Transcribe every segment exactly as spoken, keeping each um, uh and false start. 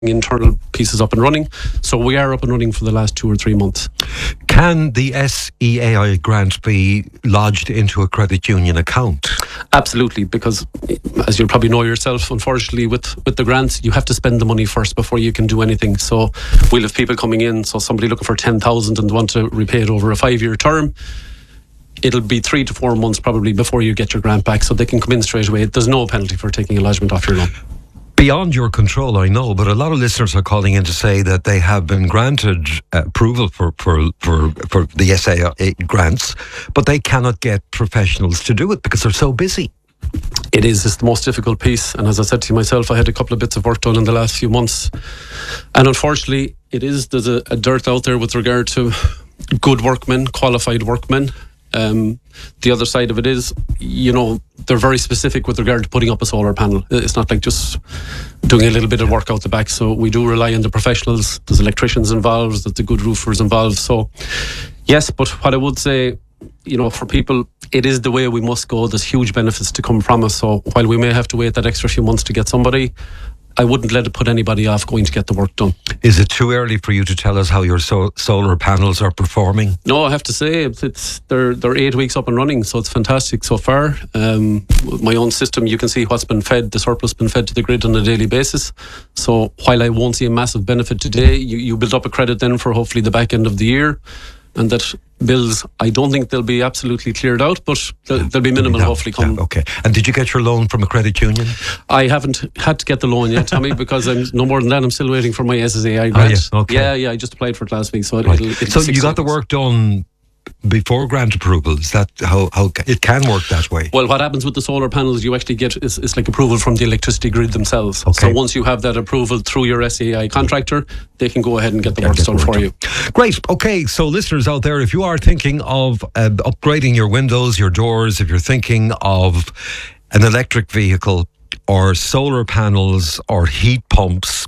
internal pieces up and running. So we are up and running for the last two or three months. Can the S E A I grant be lodged into a credit union account? Absolutely, because as you probably know yourself, unfortunately with, with the grants, you have to spend the money first before you can do anything. So we'll have people coming in, so somebody looking for ten thousand and want to repay it over a five-year term, it'll be three to four months probably before you get your grant back, so they can come in straight away. There's no penalty for taking a lodgement off your loan. Beyond your control, I know, but a lot of listeners are calling in to say that they have been granted uh, approval for, for, for, for the S A I grants, but they cannot get professionals to do it because they're so busy. It is. It's the most difficult piece. And as I said to you myself, I had a couple of bits of work done in the last few months. And unfortunately, it is, there's a, a dearth out there with regard to good workmen, qualified workmen. Um, the other side of it is, you know, they're very specific with regard to putting up a solar panel. It's not like just doing a little bit of work out the back. So we do rely on the professionals. There's electricians involved, there's the good roofers involved. So yes, but what I would say, you know, for people, it is the way we must go. There's huge benefits to come from us. So while we may have to wait that extra few months to get somebody, I wouldn't let it put anybody off going to get the work done. Is it too early for you to tell us how your so- solar panels are performing? No, I have to say it's, it's they're they're eight weeks up and running, so it's fantastic so far. Um, with my own system, you can see what's been fed, the surplus been fed to the grid on a daily basis. So while I won't see a massive benefit today, you, you build up a credit then for hopefully the back end of the year, and that bills, I don't think they'll be absolutely cleared out, but they'll, yeah, they'll be minimal be hopefully come. Yeah, okay. And did you get your loan from a credit union? I haven't had to get the loan yet, Tommy, because I'm no more than that. I'm still waiting for my S E A I grant. Oh, yeah, okay. yeah, yeah. I just applied for it last week, so it, right. it'll, it'll So you got the work done before grant approval. Is that how, how it can work that way? Well, what happens with the solar panels, you actually get is, is like approval from the electricity grid themselves. Okay. So once you have that approval through your S E A I contractor, they can go ahead and get the work done for you. Great. Okay, so listeners out there, if you are thinking of uh, upgrading your windows, your doors, if you're thinking of an electric vehicle or solar panels or heat pumps,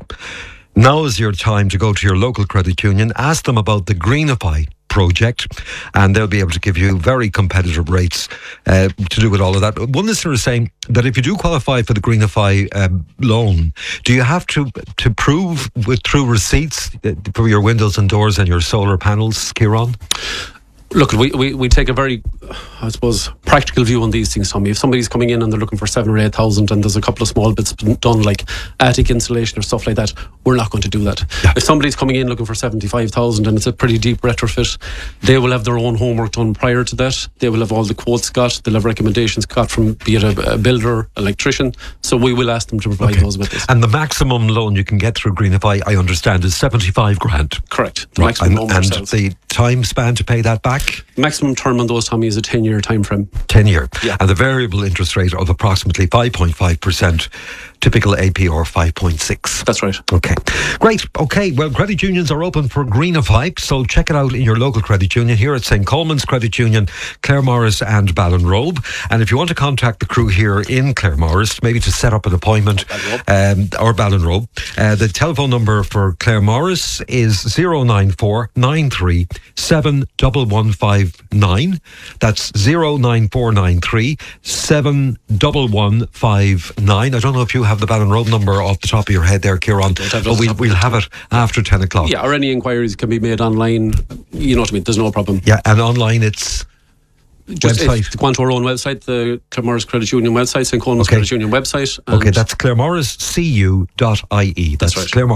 now is your time to go to your local credit union, ask them about the Greenify project, and they'll be able to give you very competitive rates uh, to do with all of that. One listener is saying that if you do qualify for the Greenify uh, loan, do you have to to prove with through receipts for your windows and doors and your solar panels, Kieran? Look, we, we, we take a very, I suppose, practical view on these things, Tommy. If somebody's coming in and they're looking for seven or eight thousand and there's a couple of small bits done like attic insulation or stuff like that, we're not going to do that. Yeah. If somebody's coming in looking for seventy-five thousand and it's a pretty deep retrofit, they will have their own homework done prior to that. They will have all the quotes got, they'll have recommendations got from be it a, a builder, electrician. So we will ask them to provide okay. those with us. And the maximum loan you can get through Greenify, I understand, is seventy-five grand. Correct. The right. maximum and loan and ourselves. The time span to pay that back? Maximum term on those, Tommy, is a ten-year time frame. ten-year. Yeah. And the variable interest rate of approximately five point five percent, typical A P R five point six. That's right. Okay. Great. Okay. Well, credit unions are open for Greenify, so check it out in your local credit union here at Saint Coleman's Credit Union, Claremorris and Ballinrobe. And if you want to contact the crew here in Claremorris, maybe to set up an appointment, um, or Ballinrobe, uh, the telephone number for Claremorris is zero nine four nine three seven one one five nine. That's zero nine four nine three seven one one five nine. I don't know if you have the Ballinrobe number off the top of your head there, Kieran, but we'll, we'll have it after ten o'clock. Yeah, or any inquiries can be made online. You know what I mean? There's no problem. Yeah, and online it's... Just website. Go on to our own website, the Claremorris Credit Union website, Saint Coleman's okay. Credit Union website. Okay, that's claremorris c u dot i e. That's, that's right. Claremorris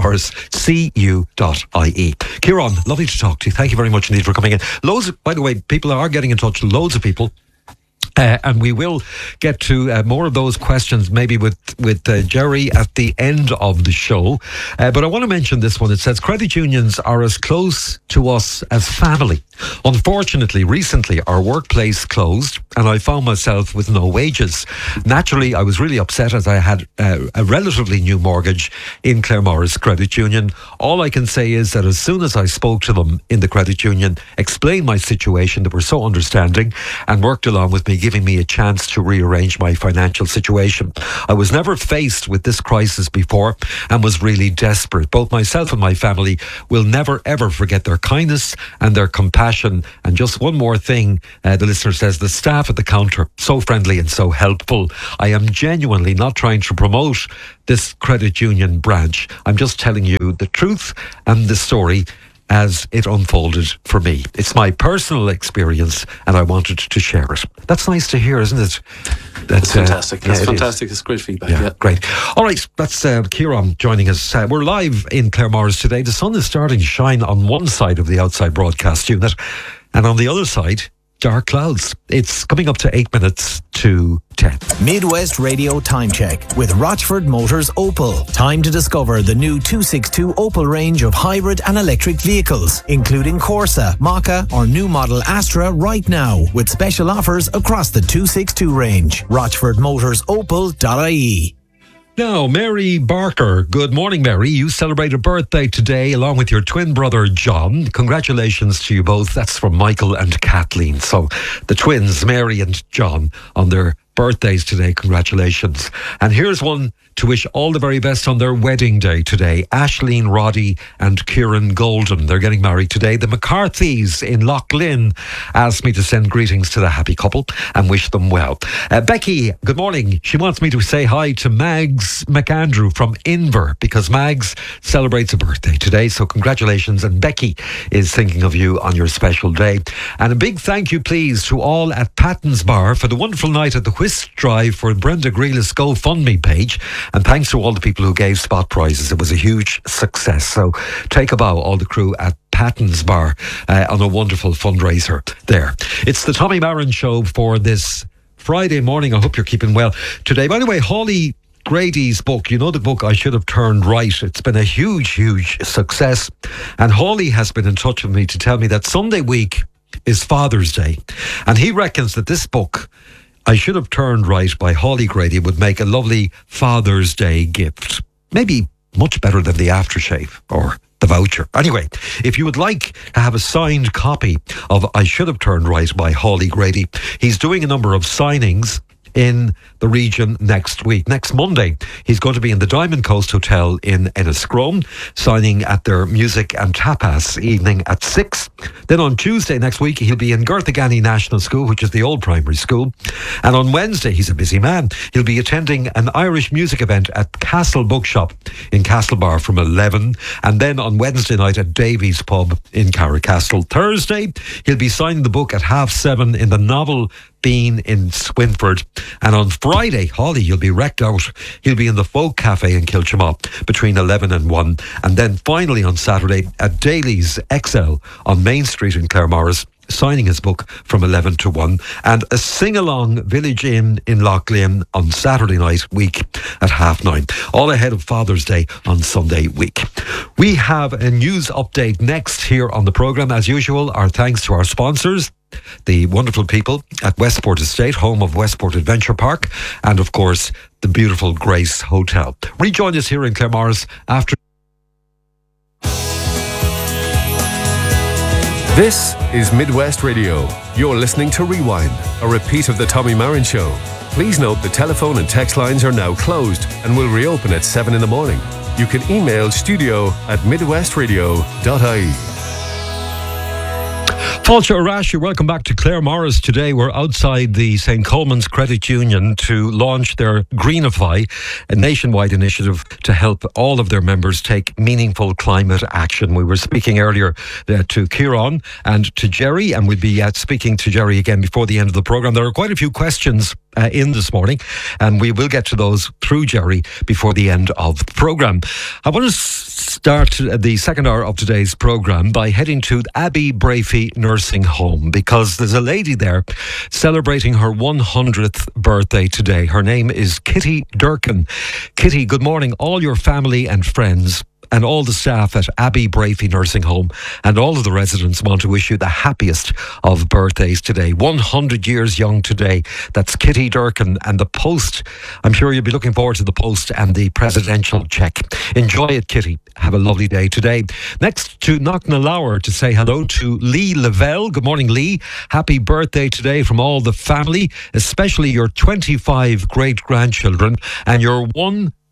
c u dot i e. Kieran, lovely to talk to you. Thank you very much indeed for coming in. Loads of, by the way, people are getting in touch, loads of people. Uh, and we will get to uh, more of those questions maybe with, with uh, Jerry at the end of the show. Uh, but I want to mention this one. It says, credit unions are as close to us as family. Unfortunately, recently our workplace closed and I found myself with no wages. Naturally, I was really upset as I had uh, a relatively new mortgage in Claremorris Credit Union. All I can say is that as soon as I spoke to them in the credit union, explained my situation, they were so understanding and worked along with me, giving me a chance to rearrange my financial situation. I was never faced with this crisis before and was really desperate. Both myself and my family will never ever forget their kindness and their compassion compassion. And just one more thing, uh, the listener says, the staff at the counter, so friendly and so helpful. I am genuinely not trying to promote this credit union branch. I'm just telling you the truth and the story as it unfolded for me. It's my personal experience and I wanted to share it. That's nice to hear, isn't it? That's, that's fantastic. Uh, that's yeah, fantastic. It it's great feedback. Yeah, yeah, great. All right, that's uh, Kieran joining us. Uh, we're live in Claremorris today. The sun is starting to shine on one side of the outside broadcast unit, and on the other side, dark clouds. It's coming up to eight minutes to ten. Midwest Radio Time Check with Rochford Motors Opel. Time to discover the new two sixty-two Opel range of hybrid and electric vehicles, including Corsa, Maka or new model Astra right now, with special offers across the two sixty-two range. rochford motors opel dot I E. Now, Mary Barker. Good morning, Mary. You celebrate a birthday today along with your twin brother, John. Congratulations to you both. That's from Michael and Kathleen. So, the twins, Mary and John, on their birthdays today. Congratulations. And here's one to wish all the very best on their wedding day today. Ashleen Roddy and Kieran Golden. They're getting married today. The McCarthys in Lough Lynn asked me to send greetings to the happy couple and wish them well. Uh, Becky, good morning. She wants me to say hi to Mags McAndrew from Inver because Mags celebrates a birthday today. So congratulations. And Becky is thinking of you on your special day. And a big thank you, please, to all at Patton's Bar for the wonderful night at the Whist Drive for Brenda Grealis GoFundMe page. And thanks to all the people who gave spot prizes. It was a huge success. So take a bow, all the crew at Patton's Bar, uh, on a wonderful fundraiser there. It's the Tommy Marin Show for this Friday morning. I hope you're keeping well today. By the way, Hawley Grady's book, you know, the book I Should Have Turned Right, it's been a huge, huge success. And Hawley has been in touch with me to tell me that Sunday week is Father's Day. And he reckons that this book, I Should Have Turned Right by Hawley Grady, would make a lovely Father's Day gift. Maybe much better than the aftershave or the voucher. Anyway, if you would like to have a signed copy of I Should Have Turned Right by Hawley Grady, he's doing a number of signings in the region next week. Next Monday, he's going to be in the Diamond Coast Hotel in Enniscrone, signing at their music and tapas evening at six. Then on Tuesday next week, he'll be in Garthagani National School, which is the old primary school. And on Wednesday, he's a busy man. He'll be attending an Irish music event at Castle Bookshop in Castlebar from eleven. And then on Wednesday night at Davies Pub in Carricastle. Thursday, he'll be signing the book at half seven in the Novel Bean in Swinford. And on Friday, Holly, you'll be wrecked out. He'll be in the Folk Cafe in Kilchama between eleven and one. And then finally on Saturday at Daly's X L on Main Street in Claremorris, signing his book from eleven to one. And a sing-along Village Inn in Lough Lynn on Saturday night week at half nine. All ahead of Father's Day on Sunday week. We have a news update next here on the programme. As usual, our thanks to our sponsors, the wonderful people at Westport Estate, home of Westport Adventure Park, and of course, the beautiful Grace Hotel. Rejoin us here in Claremorris after. This is Midwest Radio. You're listening to Rewind, a repeat of the Tommy Marin Show. Please note the telephone and text lines are now closed and will reopen at seven in the morning. You can email studio at midwestradio dot I E. Fáilte Arash, welcome back to Claremorris. Today we're outside the Saint Coleman's Credit Union to launch their Greenify, a nationwide initiative to help all of their members take meaningful climate action. We were speaking earlier uh, to Kieran and to Jerry, and we'll be uh, speaking to Jerry again before the end of the programme. There are quite a few questions uh, in this morning, and we will get to those through Jerry before the end of the programme. I want to start the second hour of today's programme by heading to Abbey Brafey Nursing Home, because there's a lady there celebrating her one hundredth birthday today. Her name is Kitty Durkin. Kitty, good morning. All your family and friends and all the staff at Abbey Brafey Nursing Home and all of the residents want to wish you the happiest of birthdays today. one hundred years young today. That's Kitty Durkin. And the post, I'm sure you'll be looking forward to the post and the presidential check. Enjoy it, Kitty. Have a lovely day today. Next to Knocknallower to say hello to Lee Lavelle. Good morning, Lee. Happy birthday today from all the family, especially your twenty-five great-grandchildren and your one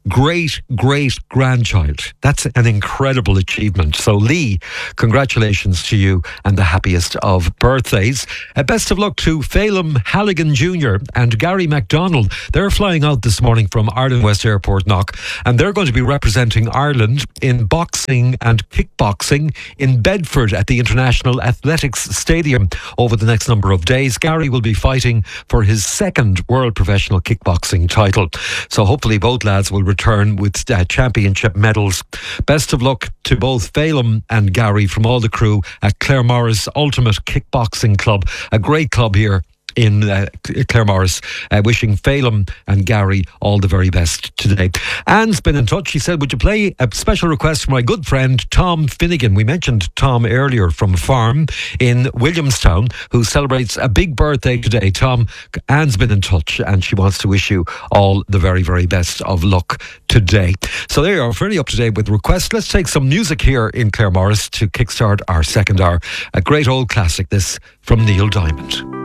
great, great grandchild. That's an incredible achievement. So, Lee, congratulations to you and the happiest of birthdays. Uh, best of luck to Phelim Halligan Junior and Gary MacDonald. They're flying out this morning from Ireland West Airport, Knock, and they're going to be representing Ireland in boxing and kickboxing in Bedford at the International Athletics Stadium over the next number of days. Gary will be fighting for his second World Professional Kickboxing title. So hopefully both lads will return with uh, championship medals. Best of luck to both Phelim and Gary from all the crew at Claremorris Ultimate Kickboxing Club, a great club here in uh, Claremorris. Uh, wishing Phelim and Gary all the very best today. Anne's been in touch. She said, would you play a special request for my good friend Tom Finnegan? We mentioned Tom earlier from Farm in Williamstown, who celebrates a big birthday today. Tom, Anne's been in touch and she wants to wish you all the very, very best of luck today. So there you are, fairly up to date with requests. Let's take some music here in Claremorris to kickstart our second hour. A great old classic, this from Neil Diamond.